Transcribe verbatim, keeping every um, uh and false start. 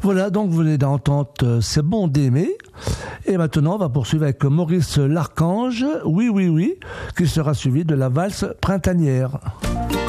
Voilà, donc vous venez d'entendre euh, C'est bon d'aimer. Et maintenant, on va poursuivre avec Maurice L'Archange, Oui, oui, oui, qui sera suivi de la valse printanière.